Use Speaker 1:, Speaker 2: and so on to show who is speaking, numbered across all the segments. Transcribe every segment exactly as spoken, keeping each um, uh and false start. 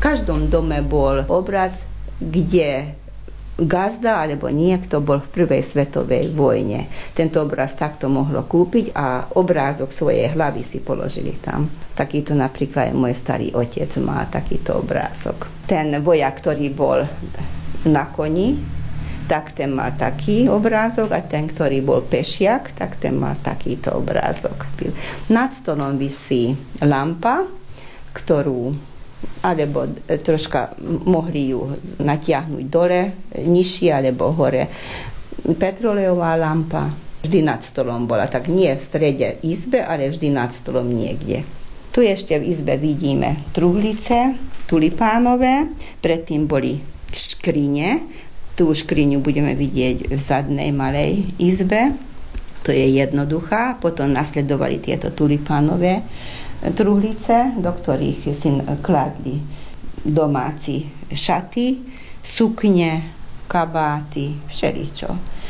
Speaker 1: každom dome bol obraz, kde gazda alebo niekto bol v prvej svetovej vojne. Tento obraz takto mohlo kúpiť a obrázok svojej hlavy si položili tam. Takýto napríklad môj starý otec mal takýto obrázok. Ten vojak, ktorý bol na koni, tak ten mal taký obrázok a ten, ktorý bol pešiak, tak ten mal takýto obrázok. Nad stolom visí lampa, ktorú alebo troška mohli ju natiahnuť dole, nižšie alebo hore. Petroleová lampa vždy nad stolom bola, tak nie v strede izbe, ale vždy nad stolom niekde. Tu ešte v izbe vidíme truhlice, tulipánové, predtým boli škrine. Tú škriňu budeme vidieť v zadnej malej izbe, to je jednoduchá, potom nasledovali tieto tulipánové truhlice, do ktorých si kladli domáci šaty, sukne, kabáty, všeličo.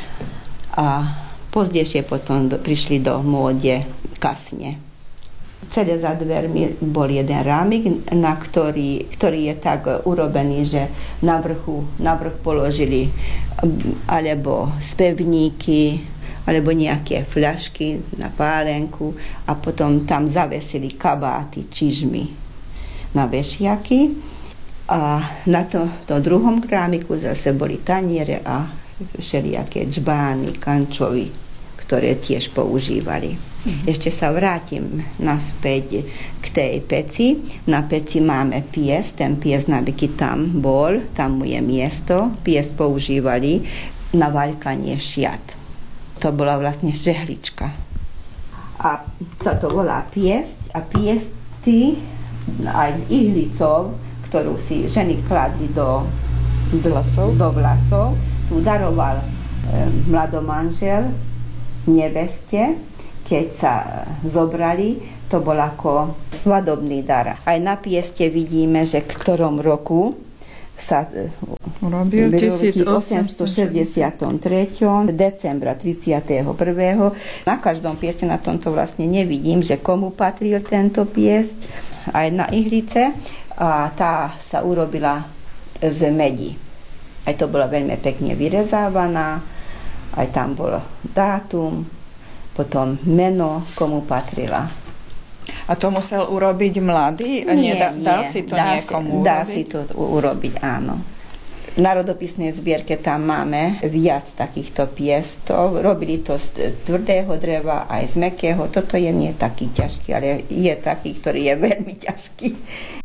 Speaker 1: A pozdejšie potom do, prišli do móde kasne. Celé za dvermi bol jeden rámik, na ktorý, ktorý je tak urobený, že na vrchu, na vrch položili alebo spevníky, alebo nejaké fľašky na pálenku a potom tam zavesili kabáty, čižmy na vešiaky. A na to, to druhom krámiku zase boli taniere a všelijaké džbány, kančovy, ktoré tiež používali. Mm. Ešte sa vrátim naspäť k tej peci. Na peci máme pies, ten pies navyky tam bol, tam mu je miesto. Pies používali na vaľkanie šiat. To bola vlastne žehlička. A sa to volá piesť a piesty aj s ihlicou, ktorú si ženy kladli do vlasov, do vlasov. Tu daroval e, mladomanžel neveste, keď sa zobrali, to bol ako svadobný dar. Aj na pieste vidíme, že v ktorom roku sa
Speaker 2: urobil
Speaker 1: v osemstošesťdesiattri. decembra tridsiateho prvého. Na každom pieste na tomto vlastne nevidím, že komu patril tento piesť, aj na ihlice. A tá sa urobila z medi. Aj to bola veľmi pekne vyrezávaná, aj tam bol dátum, potom meno, komu patrila.
Speaker 2: A to musel urobiť mladý? Nie, dá, dá si to
Speaker 1: dá
Speaker 2: niekomu
Speaker 1: si, dá
Speaker 2: urobiť?
Speaker 1: si to urobiť, áno. V národopisnej zbierke tam máme viac takýchto piestov. Robili to z tvrdého dreva, aj z mäkkého. Toto je nie taký ťažký, ale je taký, ktorý je veľmi ťažký.